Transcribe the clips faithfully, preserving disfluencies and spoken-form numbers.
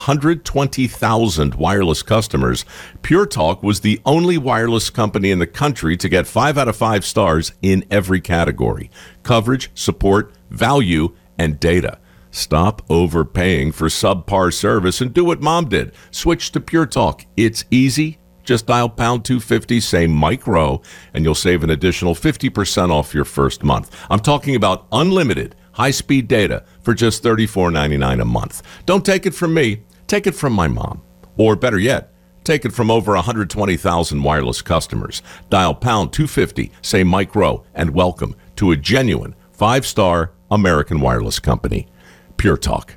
hundred twenty thousand wireless customers, Pure Talk was the only wireless company in the country to get five out of five stars in every category: coverage, support, value, and data. Stop overpaying for subpar service and do what Mom did. Switch to Pure Talk. It's easy. Just dial pound two fifty, say Mike Rowe, and you'll save an additional fifty percent off your first month. I'm talking about unlimited high-speed data for just thirty-four ninety-nine a month. Don't take it from me. Take it from my mom. Or better yet, take it from over one hundred twenty thousand wireless customers. Dial pound two fifty, say Mike Rowe, and welcome to a genuine five-star American wireless company. Pure Talk.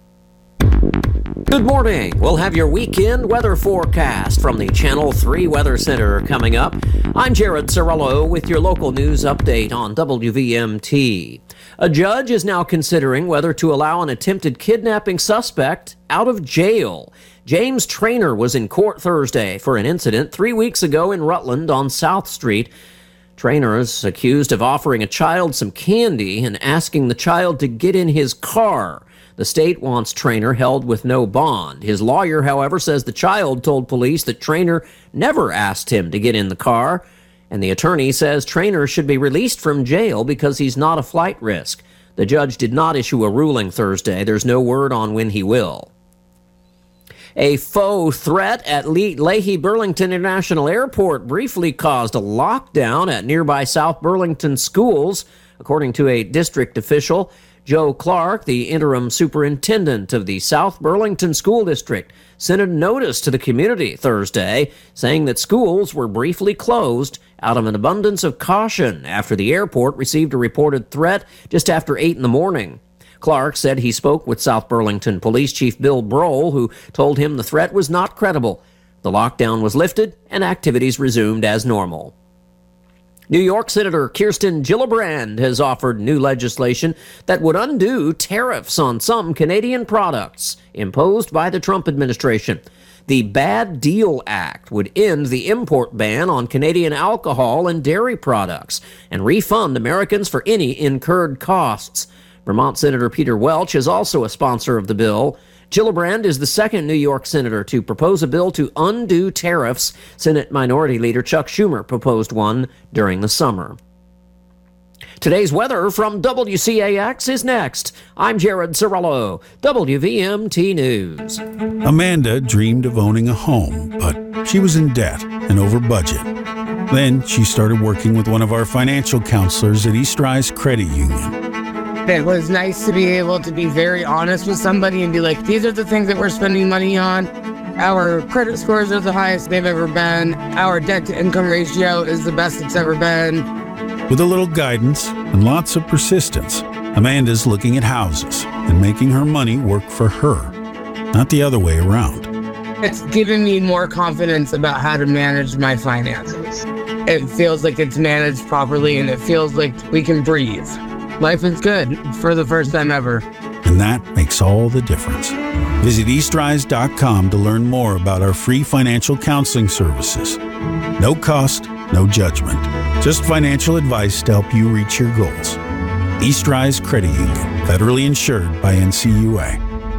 Good morning. We'll have your weekend weather forecast from the Channel three Weather Center coming up. I'm Jared Cirillo with your local news update on W V M T. A judge is now considering whether to allow an attempted kidnapping suspect out of jail. James Traynor was in court Thursday for an incident three weeks ago in Rutland on South Street. Traynor is accused of offering a child some candy and asking the child to get in his car. The state wants Traynor held with no bond. His lawyer, however, says the child told police that Traynor never asked him to get in the car, and the attorney says Traynor should be released from jail because he's not a flight risk. The judge did not issue a ruling Thursday. There's no word on when he will. A faux threat at Le- Leahy Burlington International Airport briefly caused a lockdown at nearby South Burlington schools, according to a district official. Joe Clark, the interim superintendent of the South Burlington School District, sent a notice to the community Thursday saying that schools were briefly closed out of an abundance of caution after the airport received a reported threat just after eight in the morning. Clark said he spoke with South Burlington Police Chief Bill Brohl, who told him the threat was not credible. The lockdown was lifted and activities resumed as normal. New York Senator Kirsten Gillibrand has offered new legislation that would undo tariffs on some Canadian products imposed by the Trump administration. The Bad Deal Act would end the import ban on Canadian alcohol and dairy products and refund Americans for any incurred costs. Vermont Senator Peter Welch is also a sponsor of the bill. Gillibrand is the second New York senator to propose a bill to undo tariffs. Senate Minority Leader Chuck Schumer proposed one during the summer. Today's weather from W C A X is next. I'm Jared Cirillo, W V M T News. Amanda dreamed of owning a home, but she was in debt and over budget. Then she started working with one of our financial counselors at East Rise Credit Union. It was nice to be able to be very honest with somebody and be like, these are the things that we're spending money on. Our credit scores are the highest they've ever been. Our debt-to-income ratio is the best it's ever been. With a little guidance and lots of persistence, Amanda's looking at houses and making her money work for her, not the other way around. It's given me more confidence about how to manage my finances. It feels like it's managed properly, and it feels like we can breathe. Life is good for the first time ever. And that makes all the difference. Visit east rise dot com to learn more about our free financial counseling services. No cost, no judgment. Just financial advice to help you reach your goals. East Rise Credit Union, federally insured by N C U A.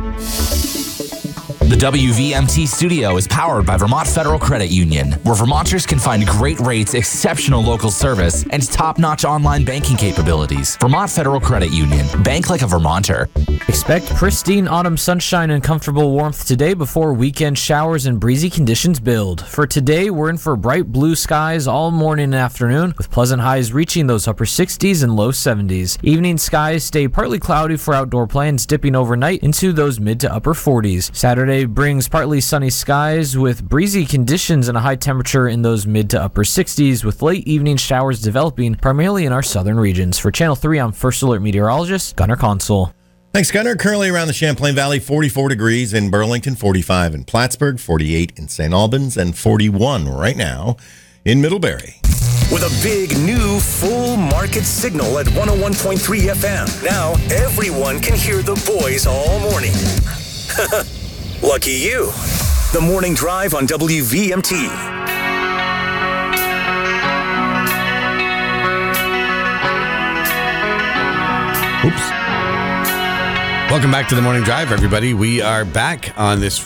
The W V M T studio is powered by Vermont Federal Credit Union, where Vermonters can find great rates, exceptional local service, and top-notch online banking capabilities. Vermont Federal Credit Union. Bank like a Vermonter. Expect pristine autumn sunshine and comfortable warmth today before weekend showers and breezy conditions build. For today, we're in for bright blue skies all morning and afternoon, with pleasant highs reaching those upper sixties and low seventies. Evening skies stay partly cloudy for outdoor plans, dipping overnight into those mid to upper forties. Saturday brings partly sunny skies with breezy conditions and a high temperature in those mid to upper sixties, with late evening showers developing primarily in our southern regions. For Channel three, I'm First Alert Meteorologist Gunnar Consul. Thanks, Gunnar. Currently around the Champlain Valley, forty-four degrees in Burlington, forty-five in Plattsburgh, forty-eight in Saint Albans, and forty-one right now in Middlebury. With a big new full market signal at one oh one point three F M. Now everyone can hear the boys all morning. Lucky you. The Morning Drive on W V M T. Oops. Welcome back to the Morning Drive, everybody. We are back on this